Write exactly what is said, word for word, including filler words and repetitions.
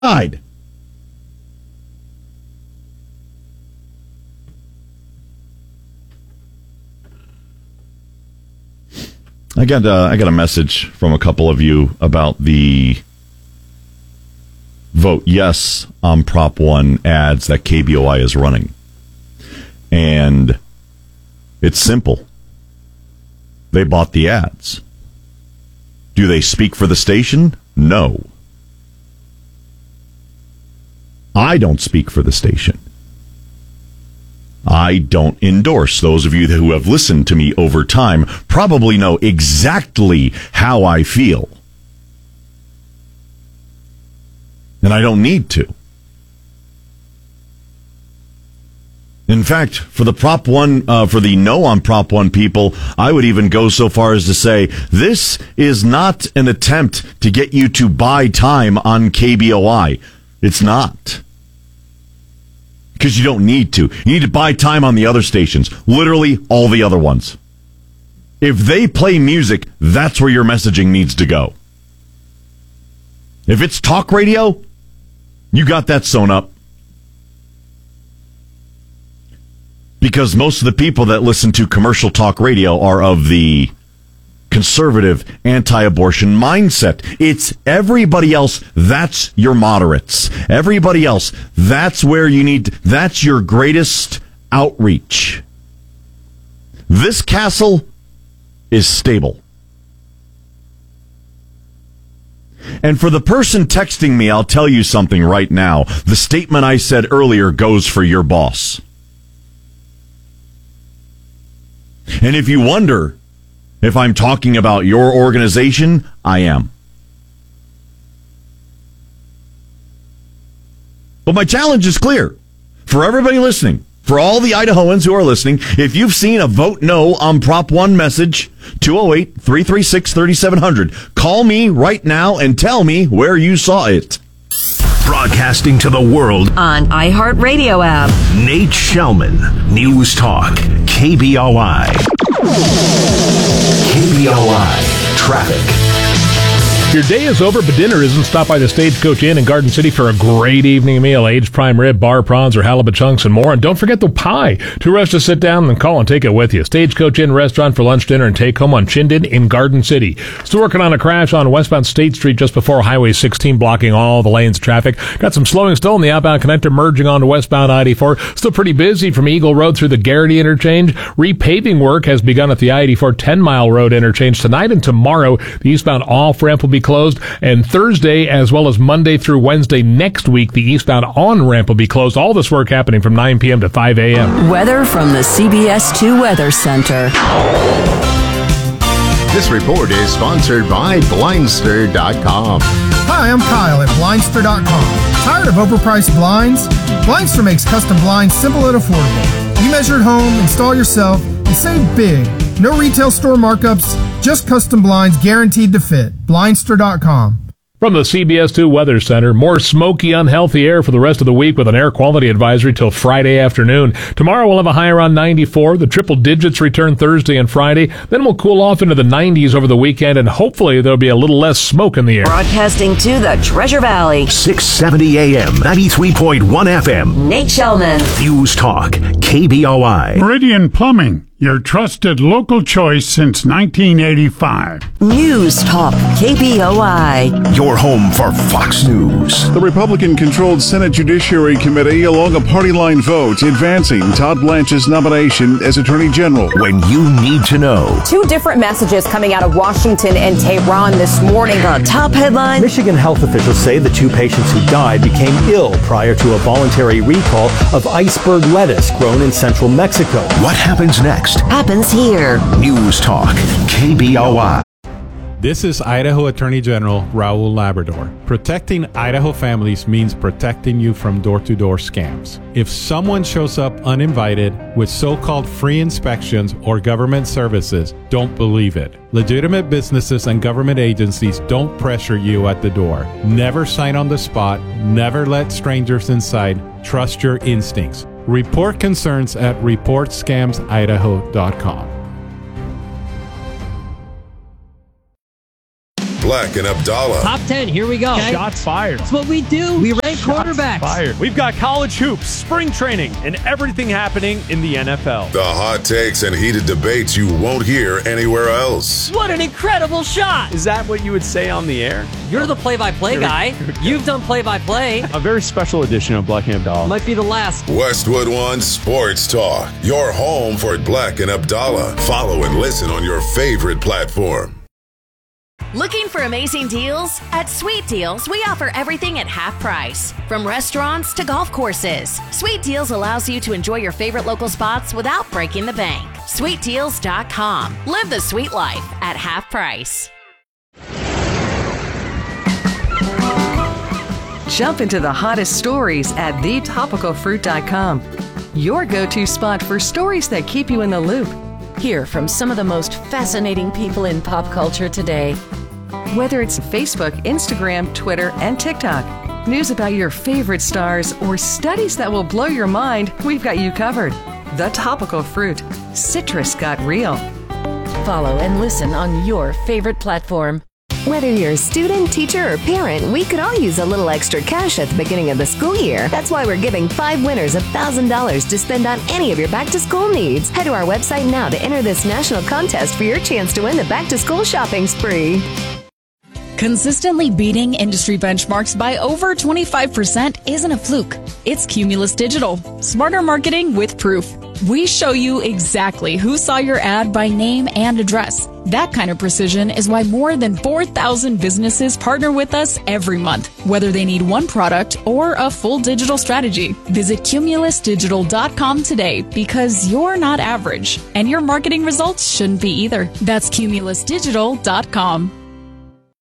I got uh, I got a message from a couple of you about the vote yes on Prop one ads that K B O I is running. And it's simple. They bought the ads. Do they speak for the station? No. I don't speak for the station. I don't endorse. Those of you who have listened to me over time probably know exactly how I feel. And I don't need to. In fact, for the Prop one, uh, for the no on Prop one people, I would even go so far as to say this is not an attempt to get you to buy time on K B O I. It's not. Because you don't need to. You need to buy time on the other stations. Literally all the other ones. If they play music, that's where your messaging needs to go. If it's talk radio, you got that sewn up. Because most of the people that listen to commercial talk radio are of the conservative, anti-abortion mindset. It's everybody else, that's your moderates. Everybody else, that's where you need, that's your greatest outreach. This castle is stable. And for the person texting me, I'll tell you something right now. The statement I said earlier goes for your boss. And if you wonder if I'm talking about your organization, I am. But my challenge is clear. For everybody listening, for all the Idahoans who are listening, if you've seen a vote no on Prop one message, two oh eight, three three six, three seven zero zero, call me right now and tell me where you saw it. Broadcasting to the world on iHeartRadio app. Nate Shelman, News Talk, K B O I. K B O I Traffic. Your day is over, but dinner isn't. Stop by the Stagecoach Inn in Garden City for a great evening meal. Aged prime rib, bar prawns, or halibut chunks, and more. And don't forget the pie. Too rushed to sit down and call and take it with you. Stagecoach Inn restaurant for lunch, dinner, and take home on Chinden in Garden City. Still working on a crash on westbound State Street just before Highway sixteen, blocking all the lanes of traffic. Got some slowing still in the outbound connector merging onto westbound I eighty-four. Still pretty busy from Eagle Road through the Garrity interchange. Repaving work has begun at the I eighty-four ten-mile road interchange tonight and tomorrow. The eastbound off-ramp will be closed, and Thursday as well as Monday through Wednesday next week the eastbound on-ramp will be closed. All this work happening from nine p.m. to five a.m. Weather from the C B S two Weather Center. This report is sponsored by Blindster dot com. Hi, I'm Kyle at Blindster dot com. Tired of overpriced blinds? Blindster makes custom blinds simple and affordable. You measure at home, install yourself, and save big. No retail store markups, just custom blinds guaranteed to fit. Blindster dot com. From the C B S two Weather Center, more smoky, unhealthy air for the rest of the week with an air quality advisory till Friday afternoon. Tomorrow we'll have a high around ninety-four. The triple digits return Thursday and Friday. Then we'll cool off into the nineties over the weekend, and hopefully there'll be a little less smoke in the air. Broadcasting to the Treasure Valley. six seventy A M, ninety-three point one F M. Nate Shelman. News Talk, K B O I. Meridian Plumbing, your trusted local choice since nineteen eighty-five. News Talk, K B O I. Your home for Fox News. The Republican-controlled Senate Judiciary Committee, along a party line vote, advancing Todd Blanche's nomination as Attorney General. When you need to know. Two different messages coming out of Washington and Tehran this morning. The top headline. Michigan health officials say the two patients who died became ill prior to a voluntary recall of iceberg lettuce grown in central Mexico. What happens next? Happens here. News Talk, K B O I. This is Idaho Attorney General Raul Labrador. Protecting Idaho families means protecting you from door-to-door scams. If someone shows up uninvited with so-called free inspections or government services, don't believe it. Legitimate businesses and government agencies don't pressure you at the door. Never sign on the spot. Never let strangers inside. Trust your instincts. Report concerns at report scams idaho dot com. Black and Abdallah. Top ten, here we go. Okay. Shots fired. That's what we do. We rank quarterbacks. Fired. We've got college hoops, spring training, and everything happening in the N F L. The hot takes and heated debates you won't hear anywhere else. What an incredible shot. Is that what you would say on the air? You're the play-by-play guy. You've done play-by-play. A very special edition of Black and Abdallah. Might be the last. Westwood One Sports Talk. Your home for Black and Abdallah. Follow and listen on your favorite platform. Looking for amazing deals? At Sweet Deals, we offer everything at half price. From restaurants to golf courses, Sweet Deals allows you to enjoy your favorite local spots without breaking the bank. sweet deals dot com. Live the sweet life at half price. Jump into the hottest stories at the topical fruit dot com. Your go-to spot for stories that keep you in the loop. Hear from some of the most fascinating people in pop culture today. Whether it's Facebook, Instagram, Twitter, and TikTok, news about your favorite stars, or studies that will blow your mind, we've got you covered. The Topical Fruit. Citrus got real. Follow and listen on your favorite platform. Whether you're a student, teacher, or parent, we could all use a little extra cash at the beginning of the school year. That's why we're giving five winners one thousand dollars to spend on any of your back-to-school needs. Head to our website now to enter this national contest for your chance to win the back-to-school shopping spree. Consistently beating industry benchmarks by over twenty-five percent isn't a fluke. It's Cumulus Digital. Smarter marketing with proof. We show you exactly who saw your ad by name and address. That kind of precision is why more than four thousand businesses partner with us every month, whether they need one product or a full digital strategy. Visit cumulus digital dot com today because you're not average, and your marketing results shouldn't be either. That's cumulus digital dot com.